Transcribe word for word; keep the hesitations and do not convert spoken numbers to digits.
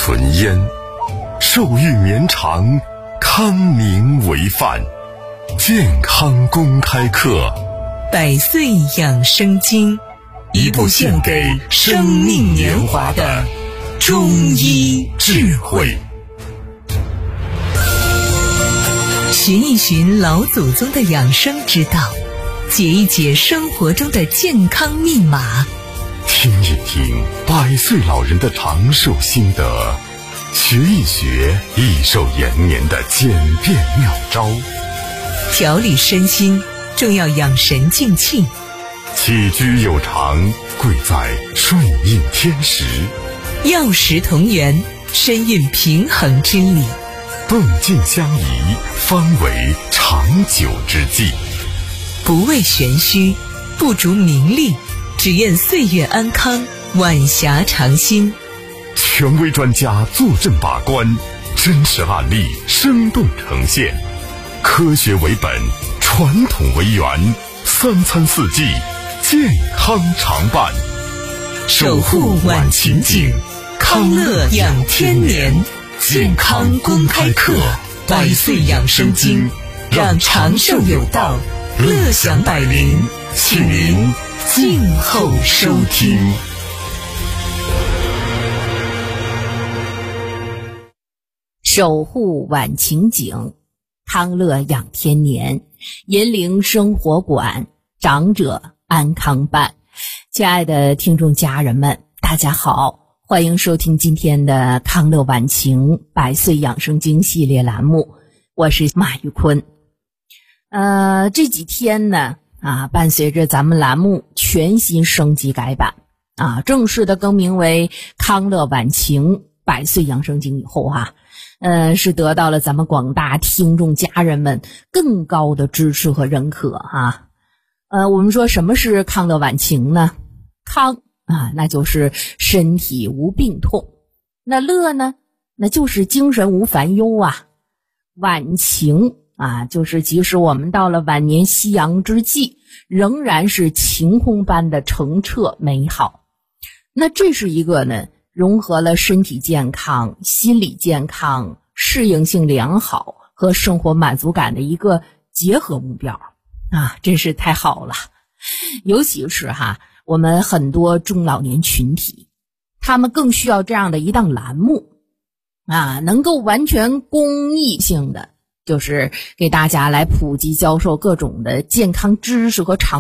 醇烟，寿育绵长，康宁为范。健康公开课， 百岁养生经， 一部献给生命年华的中医智慧。 寻一寻老祖宗的养生之道，解一解生活中的健康密码， 听一听百岁老人的长寿心得，学一学益寿延年的简便妙招， 调理身心正要养神静气， 起居有常贵在顺应天时， 药食同源深蕴平衡之理， 动静相宜方为长久之计。 不为玄虚，不逐名利，只愿岁月安康，晚霞长新。 权威专家坐镇把关，真实案例生动呈现，科学为本，传统为源，三餐四季健康常伴。 守护晚晴景，康乐养天年。健康公开课，百岁养生经，让长寿有道，乐享百龄，请您静候收听。 守护晚晴景，康乐养天年，银铃生活馆，长者安康伴。亲爱的听众家人们，大家好，欢迎收听今天的康乐晚晴百岁养生经系列栏目，我是马玉坤。呃，这几天呢，啊，伴随着咱们栏目全新升级改版，啊，正式的更名为康乐晚晴百岁养生经以后啊，呃，是得到了咱们广大听众家人们更高的支持和认可啊。呃，我们说什么是康乐晚晴呢？康啊，那就是身体无病痛；那乐呢，那就是精神无烦忧啊。晚晴啊，就是即使我们到了晚年夕阳之际，仍然是晴空般的澄澈美好。那这是一个呢，融合了身体健康、心理健康、适应性良好和生活满足感的一个结合目标啊，真是太好了。尤其是哈，我们很多中老年群体，他们更需要这样的一档栏目啊，能够完全公益性的，就是给大家来普及教授各种的健康知识和常